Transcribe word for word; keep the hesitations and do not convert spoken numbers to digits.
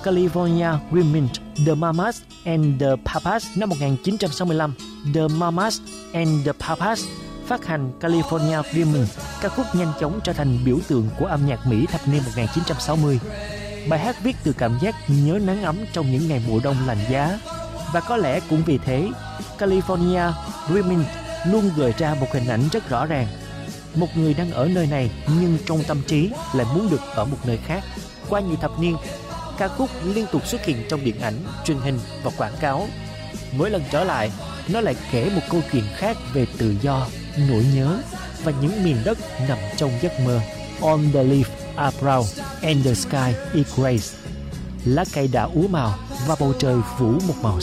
California Dreaming, The Mamas and the Papas năm một nghìn chín trăm sáu mươi lăm. The Mamas and the Papas phát hành California Dreaming, ca khúc nhanh chóng trở thành biểu tượng của âm nhạc Mỹ thập niên một nghìn chín trăm sáu mươi. Bài hát viết từ cảm giác nhớ nắng ấm trong những ngày mùa đông lạnh giá. Và có lẽ cũng vì thế, California Dreaming luôn gợi ra một hình ảnh rất rõ ràng. Một người đang ở nơi này nhưng trong tâm trí lại muốn được ở một nơi khác. Qua nhiều thập niên, ca khúc liên tục xuất hiện trong điện ảnh, truyền hình và quảng cáo. Mỗi lần trở lại, nó lại kể một câu chuyện khác về tự do, nỗi nhớ và những miền đất nằm trong giấc mơ. All the leaves are brown and the sky is gray. Lá cây đã úa màu và bầu trời phủ một màu